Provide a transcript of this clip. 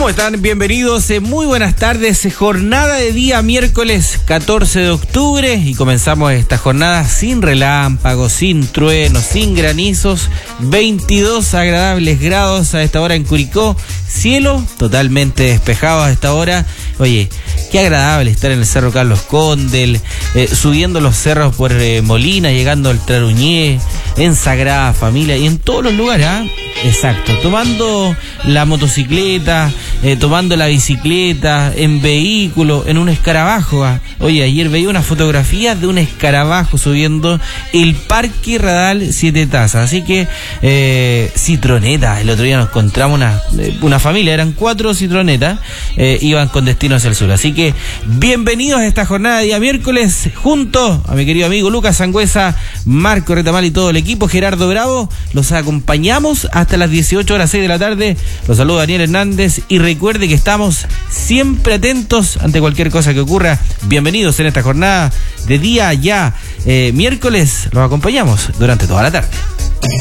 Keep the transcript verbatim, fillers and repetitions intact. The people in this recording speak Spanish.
¿Cómo están? Bienvenidos, eh, muy buenas tardes. Jornada de día miércoles catorce de octubre y comenzamos esta jornada sin relámpagos, sin truenos, sin granizos. veintidós agradables grados a esta hora en Curicó. Cielo totalmente despejado a esta hora. Oye, qué agradable estar en el Cerro Carlos Condel, eh, subiendo los cerros por eh, Molina, llegando al Traruñé, en Sagrada Familia y en todos los lugares, ¿ah? Exacto, tomando la motocicleta, eh, tomando la bicicleta, en vehículo, en un escarabajo. ¿ah? Oye, ayer veía una fotografía de un escarabajo subiendo el Parque Radal Siete Tazas. Así que, eh, citroneta, el otro día nos encontramos una, una familia, eran cuatro citronetas, eh, iban con destino hacia el sur. Así que, bienvenidos a esta jornada de día miércoles, junto a mi querido amigo Lucas Sangüesa, Marco Retamal y todo el equipo, Gerardo Bravo, los acompañamos hasta las dieciocho horas seis de la tarde. Los saluda Daniel Hernández y recuerde que estamos siempre atentos ante cualquier cosa que ocurra. Bienvenidos en esta jornada de día ya eh, miércoles, los acompañamos durante toda la tarde.